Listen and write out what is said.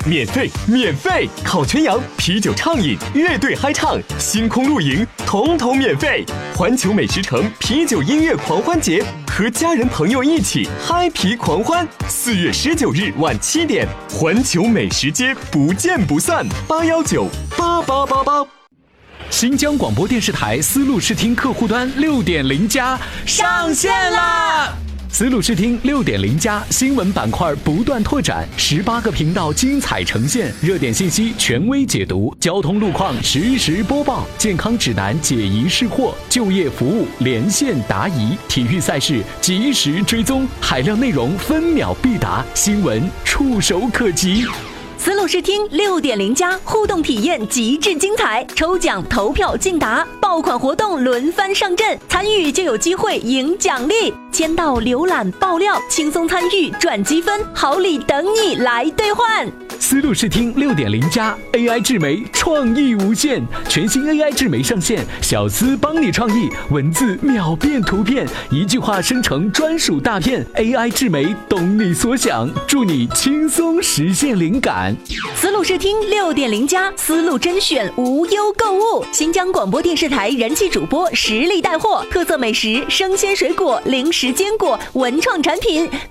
免费！烤全羊、啤酒畅饮、乐队嗨唱、星空露营，统统免费！环球美食城啤酒音乐狂欢节，和家人朋友一起嗨皮狂欢。4月19日晚7点，环球美食街不见不散！8198888。 新疆广播电视台丝路视听客户端6.0+上线啦！丝路视听6.0+新闻板块不断拓展，18个频道精彩呈现，热点信息权威解读，交通路况实时播报，健康指南解疑释惑，就业服务连线答疑，体育赛事及时追踪，海量内容分秒必达，新闻触手可及。 丝路视听6.0+互动体验极致精彩，抽奖投票竞答，爆款活动轮番上阵，参与就有机会赢奖励，签到、浏览、爆料，轻松参与赚积分，好礼等你来兑换。 丝路视听6.0+AI 智媒创意无限，全新 AI 智媒上线，小丝帮你创意，文字秒变图片，一句话生成专属大片， AI 智媒懂你所想，助你轻松实现灵感。 丝路视听6.0+丝路甄选无忧购物，新疆广播电视台人气主播实力带货，特色美食、生鲜水果、零食坚果、文创产品，